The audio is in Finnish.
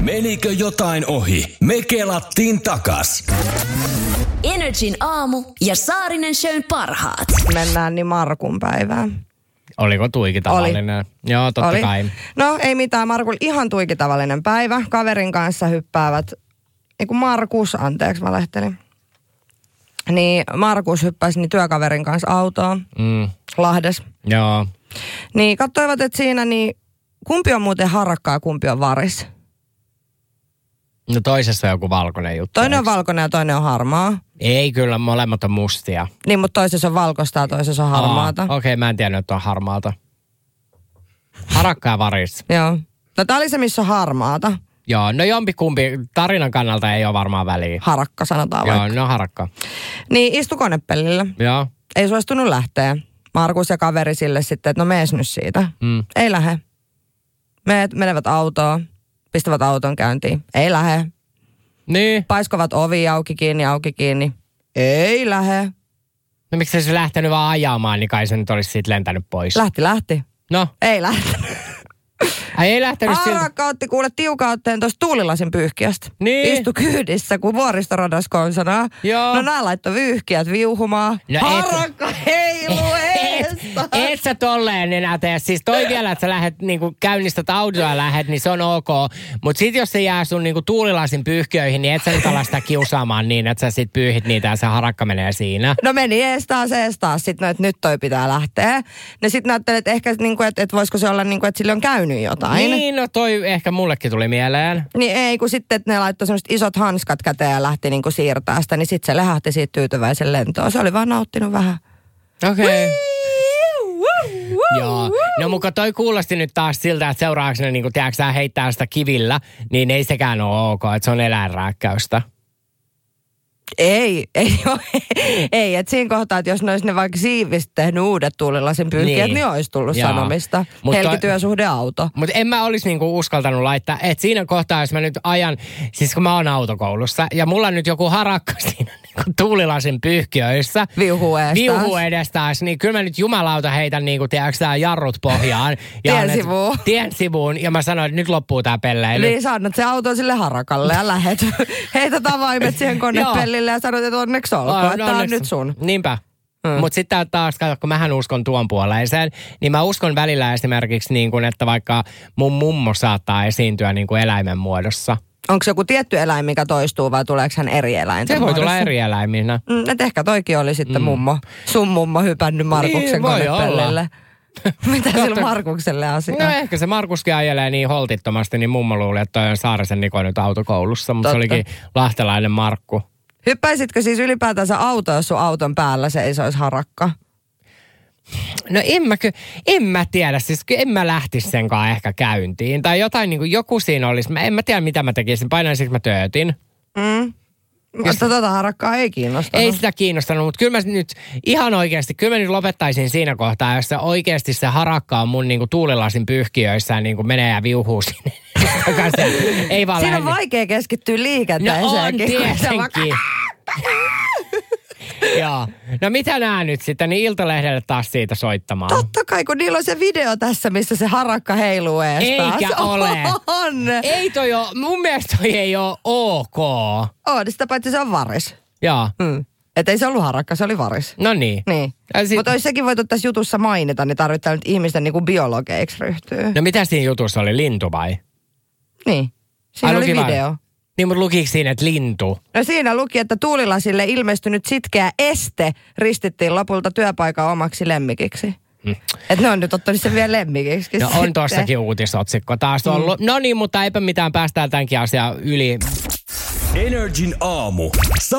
Menikö jotain ohi? Me kelattiin takas. Energin aamu ja Saarinen Shown parhaat. Mennään niin Markun päivään. Oliko tuiki tavallinen? Oli. Joo, totta Oli. kai. No ei mitään, Markulla ihan tuiki tavallinen päivä. Kaverin kanssa hyppäävät, Markus, anteeksi mä lähtelin. Niin Markus hyppäsi niin työkaverin kanssa autoon Lahdes. Joo. Niin katsoivat, että siinä niin kumpi on muuten harakka ja kumpi on varis? No toisessa on joku valkoinen juttu. Toinen on valkoinen ja toinen on harmaa. Ei kyllä, molemmat on mustia. Niin, mutta toisessa on valkoista ja toisessa on harmaata. Okei, mä en tiennyt, että on harmaata. Harakka ja varis. Joo. No tää oli se, missä on harmaata. Joo, no jompikumpi. Tarinan kannalta ei ole varmaan väliä. Harakka sanotaan Joo, vaikka. no harakka. Niin, istu konepellillä. Joo. Ei suostunut lähteä. Markus ja kaveri sille sitten, että no mees nyt siitä. Ei lähe. Menevät autoon, pistävät auton käyntiin. Ei lähe. Niin. Paiskovat ovi auki kiinni. Ei lähe. No miksi se lähtenyt vaan ajamaan, niin kai se nyt olisi siitä lentänyt pois. Lähti. No. Ei lähtenyt. Ai ei lähtenyt siltä. Harakka otti kuule tiukautteen tuosta tuulilasin pyyhkiästä. Niin. Istu kyydissä, kun vuoristoradas konsanaa. Joo. No nää laittoi vyyhkiät viuhumaan. No Harakka heilu eesta. Et sä tolleen enää tee. Siis toi vielä, että sä lähet niinku käynnistät autoa ja lähet, niin se on ok. Mut sit jos se jää sun niinku tuulilasin pyyhkiöihin, niin et sä nyt ala sitä kiusaamaan niin, että sä sit pyyhit niitä ja se harakka menee siinä. No meni ees taas. Sitten että nyt toi pitää lähteä. Ne sit näyttelee, että ehkä, niinku, että voisiko se olla, niinku, että sille on käynyt jotain. Niin, no toi ehkä mullekin tuli mieleen. Niin ei, kun sitten että ne laittoi semmoiset isot hanskat käteen ja lähti niinku siirtää sitä, niin sitten se lähti siitä tyytyväisen lentoon. Se oli vaan nauttinut vähän. Okei. Joo. No muka toi kuulosti nyt taas siltä, että seuraavaksi ne niinku, tiedätkö sä, heittää sitä kivillä, niin ei sekään ole ok, että se on eläinrääkkäystä. Ei, että siinä kohtaa, että jos ne olisi ne vaikka siivistä tehnyt uudet tuulilasin pyyhkiät, niin olisi tullut Joo. sanomista. Helkityösuhdeauto. Mutta en mä olisi niinku uskaltanut laittaa, että siinä kohtaa, jos mä nyt ajan, siis kun mä oon autokoulussa, ja mulla on nyt joku harakka siinä niinku tuulilasin pyyhkiöissä. Viuhu edestään, niin kyllä mä nyt jumalauta heitän niinku, tiedätkö sä, jarrut pohjaan. Tien sivuun. Ja mä sanoin, että nyt loppuu tää pelleily. Niin, sä annat se auto sille harakalle ja lähet. Heität avaimet siihen konepellille ja sanot, että onneksi olkoon, että tää on nyt sun. Niinpä. Mutta sitten taas, kun mähän uskon tuon puoleiseen, niin mä uskon välillä esimerkiksi, niin kun, että vaikka mun mummo saattaa esiintyä niin kuin eläimen muodossa. Onko se joku tietty eläin, mikä toistuu vai tuleeko hän eri eläinten Se voi muodossa? tulla eri eläiminä. Et ehkä toikin oli sitten sun mummo hypännyt Markuksen niin, konepellille. Mitä sillä Markukselle asiaa? No ehkä se Markuskin ajelee niin holtittomasti, niin mummo luuli, että toi on Saarisen Niko nyt autokoulussa, mutta se olikin lahtelainen Markku. Hyppäisitkö siis ylipäätänsä auto, jos sun auton päällä seisoisi harakka? No en mä tiedä, siis en mä lähtisi senkaan ehkä käyntiin. Tai jotain niin kuin joku siinä olisi, en mä tiedä mitä mä tekisin, painaisinko mä töötin. Mutta tota harakkaa ei kiinnostanut. Ei sitä kiinnostanut, mutta kyllä mä nyt ihan oikeasti, kyllä mä nyt lopettaisin siinä kohtaa, jos se oikeasti se harakka on mun niinku tuulilasin pyyhkiöissä niin kuin menee ja viuhuu sinne. Ei vaan siinä on vaikea keskittyä liikenteeseen. No on tietenkin. Joo. No mitä nää nyt sitten, niin Iltalehdelle taas siitä soittamaan. Totta kai, kun niillä on se video tässä, missä se harakka heiluu eestaan. Eikä ole. On. Ei toi ole, mun mielestä toi ei ole ok. On, sitä paitsi se on varis. Joo. Että ei se ollut harakka, se oli varis. No niin. Mutta olisi sekin voitu tässä jutussa mainita, niin tarvitaan nyt ihmisten niinku biologeiksi ryhtyä. No mitä siinä jutussa oli, lintu vai? Niin. Siinä oli video. Niin, mutta lukiko siinä, että lintu? No siinä luki, että tuulilasille ilmestynyt sitkeä este ristittiin lopulta työpaikan omaksi lemmikiksi. Että ne on nyt ottanut sen vielä lemmikiksi. No on tossakin uutisotsikko taas ollut. No niin, mutta eipä mitään, päästään tämänkin asian yli. Energin aamu.